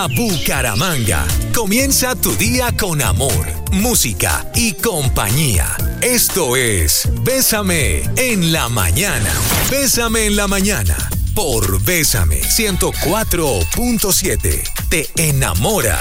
Bucaramanga. Comienza tu día con amor, música y compañía. Esto es Bésame en la mañana. Bésame en la mañana por Bésame 104.7. Te enamora.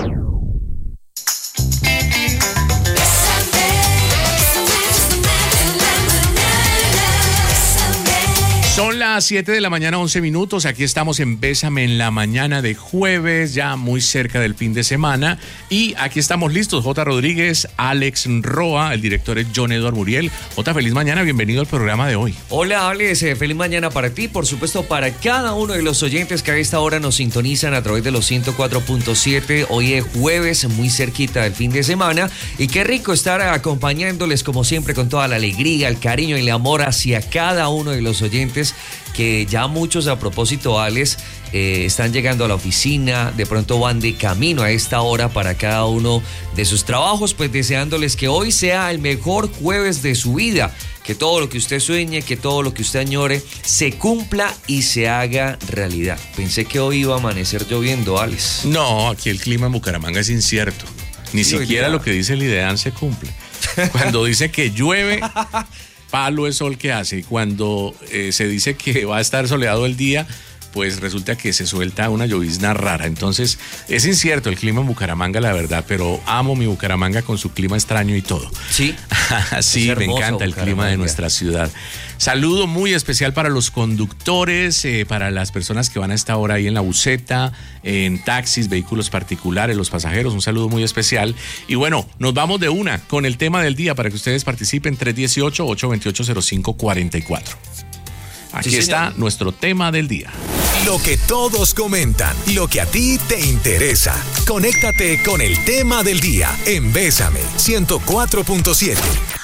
Son las 7 de la mañana, 11 minutos. Aquí estamos en Bésame en la mañana de jueves, ya muy cerca del fin de semana. Y aquí estamos listos. J. Rodríguez, Alex Roa, el director es John Edward Muriel. J, feliz mañana, bienvenido al programa de hoy. Hola, Alex, feliz mañana para ti, por supuesto, para cada uno de los oyentes que a esta hora nos sintonizan a través de los 104.7. Hoy es jueves, muy cerquita del fin de semana. Y qué rico estar acompañándoles, como siempre, con toda la alegría, el cariño y el amor hacia cada uno de los oyentes, que ya muchos, a propósito, Alex, están llegando a la oficina, de pronto van de camino a esta hora para cada uno de sus trabajos, pues deseándoles que hoy sea el mejor jueves de su vida, que todo lo que usted sueñe, que todo lo que usted añore se cumpla y se haga realidad. Pensé que hoy iba a amanecer lloviendo, Alex. No, aquí el clima en Bucaramanga es incierto. Ni siquiera lo que dice el IDEAN se cumple. Cuando dice que llueve, palo es sol que hace. Y cuando se dice que va a estar soleado el día, pues resulta que se suelta una llovizna rara. Entonces, es incierto el clima en Bucaramanga, la verdad, pero amo mi Bucaramanga con su clima extraño y todo. Sí. Sí, me encanta el clima de nuestra ciudad. Saludo muy especial para los conductores, para las personas que van a esta hora ahí en la buseta, en taxis, vehículos particulares, los pasajeros, un saludo muy especial. Y bueno, nos vamos de una con el tema del día para que ustedes participen, 318-828-0544. Aquí sí, está nuestro tema del día. Lo que todos comentan, lo que a ti te interesa. Conéctate con el tema del día en Bésame 104.7.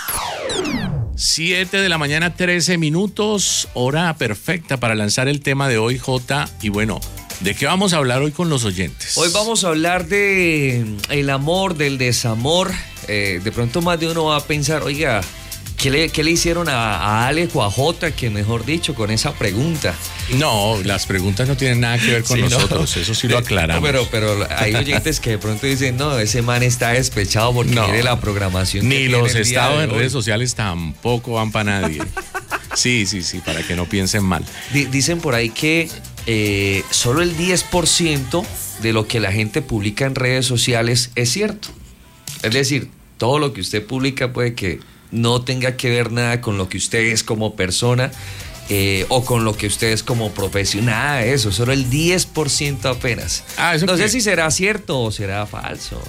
7 de la mañana, 13 minutos, hora perfecta para lanzar el tema de hoy, Jota. Y bueno, ¿de qué vamos a hablar hoy con los oyentes? Hoy vamos a hablar de el amor, del desamor. De pronto más de uno va a pensar, oiga, ¿qué le hicieron a Alex o a Jota, que mejor dicho, con esa pregunta? No, las preguntas no tienen nada que ver con nosotros, no. Eso sí lo aclaramos. Pero hay oyentes que de pronto dicen, no, ese man está despechado porque mire la programación. Ni los estados en redes sociales tampoco van para nadie. Sí, para que no piensen mal. Dicen por ahí que solo el 10% de lo que la gente publica en redes sociales es cierto. Es decir, todo lo que usted publica puede que no tenga que ver nada con lo que usted es como persona o con lo que usted es como profesional. Eso, solo el 10% apenas. No sé si será cierto o será falso.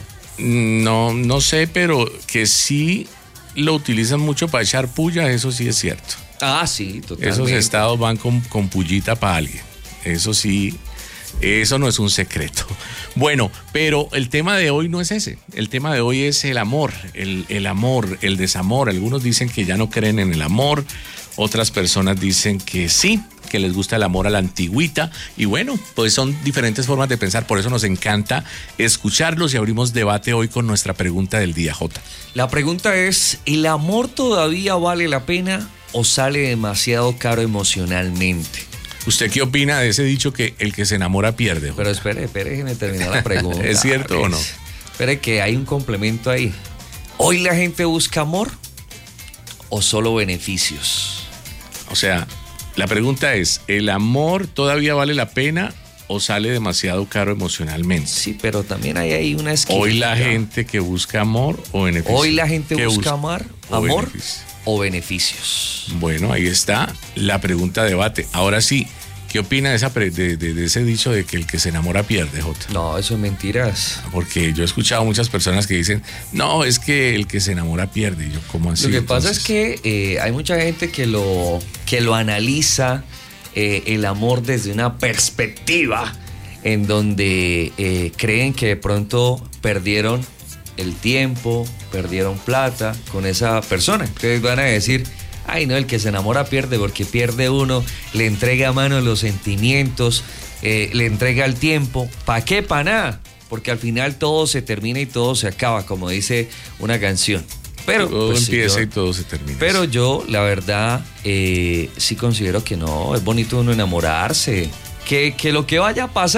No sé, pero que sí lo utilizan mucho para echar puya, eso sí es cierto. Ah, sí, totalmente. Esos estados van con pullita para alguien. Eso sí. Eso no es un secreto. Bueno, pero el tema de hoy no es ese. El tema de hoy es el amor, el amor, el desamor. Algunos dicen que ya no creen en el amor. Otras personas dicen que sí, que les gusta el amor a la antigüita. Y bueno, pues son diferentes formas de pensar. Por eso nos encanta escucharlos y abrimos debate hoy con nuestra pregunta del día, Jota. La pregunta es, ¿el amor todavía vale la pena o sale demasiado caro emocionalmente? ¿Usted qué opina de ese dicho que el que se enamora pierde? Pero espere, déjeme terminar la pregunta. ¿Es cierto o no? Espere que hay un complemento ahí. ¿Hoy la gente busca amor o solo beneficios? O sea, la pregunta es, ¿el amor todavía vale la pena o sale demasiado caro emocionalmente? Sí, pero también hay ahí una esquina. ¿Hoy la gente que busca amor o beneficios? ¿Hoy la gente busca amor o beneficios? Bueno, ahí está la pregunta de debate. Ahora sí, ¿qué opina de ese dicho de que el que se enamora pierde, Jota? No, eso es mentiras. Porque yo he escuchado muchas personas que dicen, no, es que el que se enamora pierde. Y yo, ¿cómo así? Lo que pasa es que hay mucha gente que lo analiza el amor desde una perspectiva en donde creen que de pronto perdieron el tiempo, perdieron plata con esa persona. Entonces van a decir, ay no, el que se enamora pierde, porque pierde uno, le entrega a mano los sentimientos, le entrega el tiempo. ¿Para qué? Para nada. Porque al final todo se termina y todo se acaba, como dice una canción. Pero todo empieza y todo se termina. Pero yo, la verdad, sí considero que no, es bonito uno enamorarse. Que lo que vaya a pasar,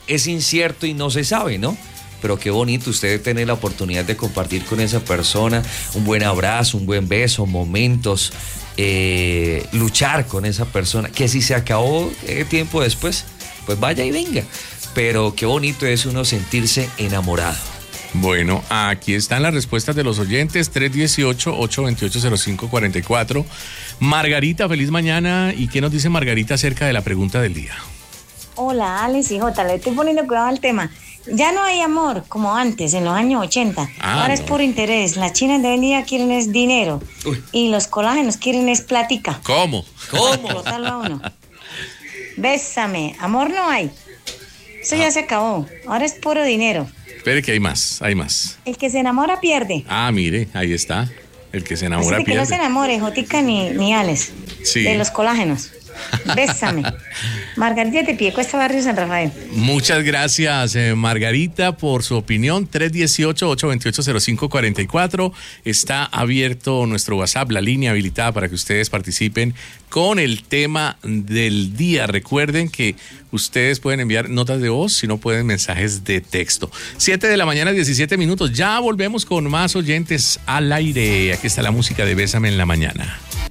es incierto y no se sabe, ¿no? Pero qué bonito usted tener la oportunidad de compartir con esa persona un buen abrazo, un buen beso, momentos, luchar con esa persona, que si se acabó tiempo después, pues vaya y venga. Pero qué bonito es uno sentirse enamorado. Bueno, aquí están las respuestas de los oyentes, 318-828-0544. Margarita, feliz mañana. ¿Y qué nos dice Margarita acerca de la pregunta del día? Hola, Alex y Jota, le estoy poniendo cuidado al tema. Ya no hay amor como antes, en los años 80. Ahora es por interés. Las chinas de hoy en día quieren es dinero. Uy. Y los colágenos quieren es platica. ¿Cómo? Para explotarlo a uno. Bésame, amor no hay. Eso ya se acabó. Ahora es puro dinero. Espere que hay más. El que se enamora pierde. Ah, mire, ahí está. El que se enamora así pierde. Que no se enamore, Jotica ni Alex. Sí. De los colágenos. Bésame. Margarita de Piedecuesta, Barrio San Rafael. Muchas gracias, Margarita, por su opinión. 318-828-0544. Está abierto nuestro WhatsApp, la línea habilitada para que ustedes participen con el tema del día. Recuerden que ustedes pueden enviar notas de voz, si no pueden mensajes de texto. 7 de la mañana, 17 minutos. Ya volvemos con más oyentes al aire. Aquí está la música de Bésame en la Mañana.